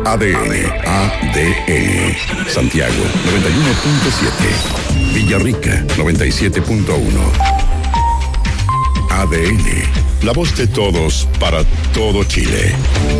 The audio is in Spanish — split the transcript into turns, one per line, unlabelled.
ADN. Santiago 91.7. Villarrica 97.1. ADN. La voz de todos para todo Chile.